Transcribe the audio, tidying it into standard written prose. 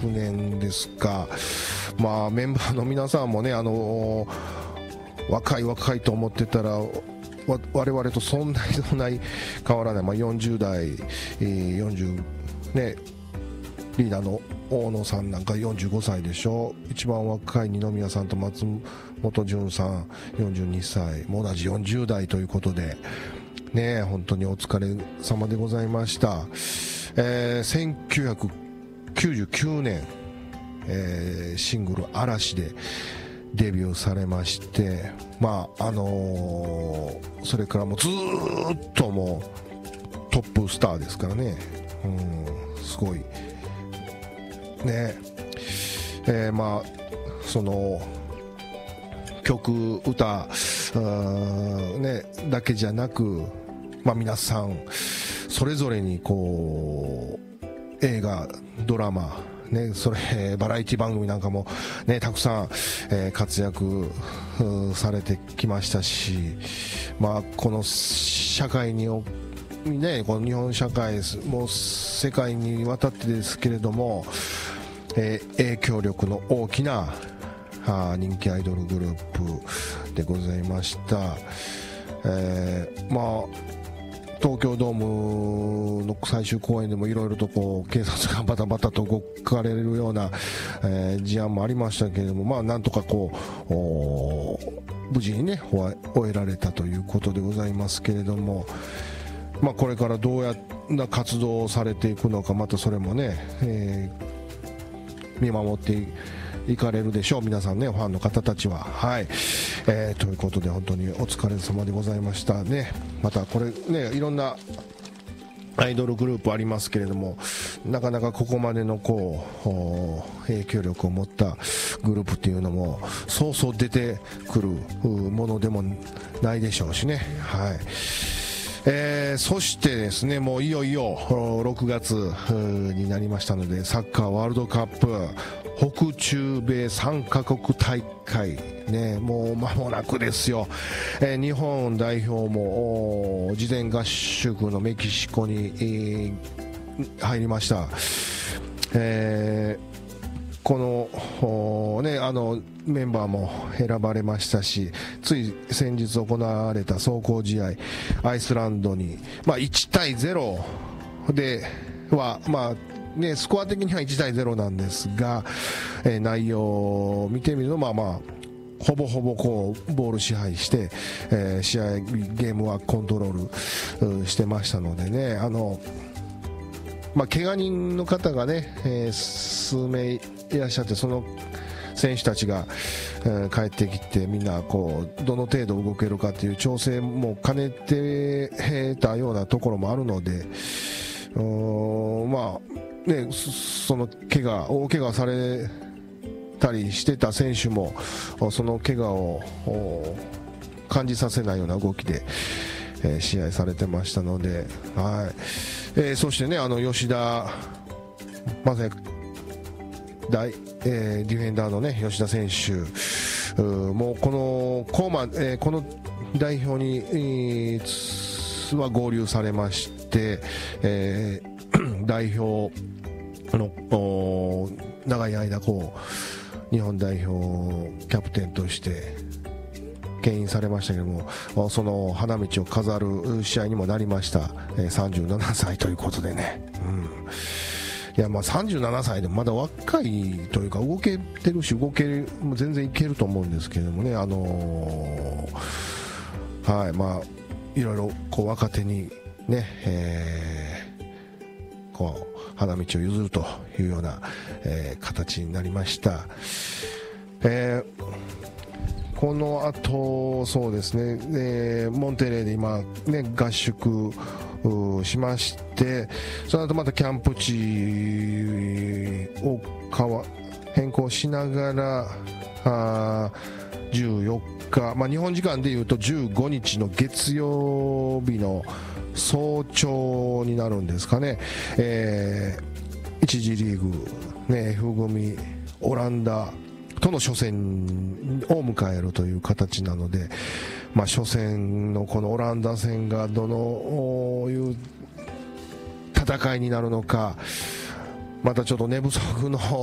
昨年ですか、まあ、メンバーの皆さんもね、若いと思ってたら我々とそんなに変わらない、まあ、40代、40ね、リーダーの大野さんなんか45歳でしょ。一番若い二宮さんと松本潤さん42歳、もう同じ40代ということでね、本当にお疲れ様でございました。1999年、シングル嵐でデビューされまして、まあそれからもうずーっともうトップスターですからね、すごいね、まあその曲歌ねだけじゃなく、まあ、皆さんそれぞれにこう映画ドラマね、それバラエティ番組なんかも、ね、たくさん、活躍されてきましたし、まあ、この社会にね、この日本社会もう世界にわたってですけれども、影響力の大きな人気アイドルグループでございました。まあ東京ドームの最終公演でもいろいろとこう警察がバタバタと動かれるような、事案もありましたけれども、まあ、なんとかこう無事にね終えられたということでございますけれども、まあ、これからどうやな活動をされていくのか、またそれもね、見守っていかれるでしょう、皆さんね、ファンの方たちは。はい、ということで本当にお疲れ様でございましたね。またこれね、いろんなアイドルグループありますけれども、なかなかここまでのこう影響力を持ったグループっていうのもそうそう出てくるものでもないでしょうしね。はい、そしてですね、もういよいよ6月になりましたので、サッカーワールドカップ北中米3カ国大会、ね、もう間もなくですよ。日本代表も事前合宿のメキシコに、入りました。この、ね、メンバーも選ばれましたし、つい先日行われた壮行試合アイスランドに、まあ、1対0では、まあね、スコア的には1対0なんですが、内容を見てみると、まあまあほぼほぼこうボール支配して、試合ゲームはコントロールしてましたのでね、まあ、怪我人の方がね、数名いらっしゃって、その選手たちが、帰ってきて、みんなこうどの程度動けるかという調整も兼ねてたようなところもあるので、まあね、その大怪我されたりしてた選手もその怪我を感じさせないような動きで、試合されてましたので、はい、そしてね、吉田正也ディフェンダーのね吉田選手もうこの代表に、は合流されまして、代表の長い間こう日本代表キャプテンとして牽引されましたけども、その花道を飾る試合にもなりました。37歳ということでね、いや、まあ37歳でもまだ若いというか、動けてるし全然いけると思うんですけれどもね、はい、まあいろいろこう若手にね、こう花道を譲るというような、形になりました。この後そうですね、モンテレーで今ね合宿しまして、その後またキャンプ地を変更しながら14日、まあ、日本時間でいうと15日の月曜日の早朝になるんですかね、1次リーグ、ね、F 組オランダとの初戦を迎えるという形なので、まあ、初戦のこのオランダ戦がどのいう戦いになるのか、またちょっと寝不足の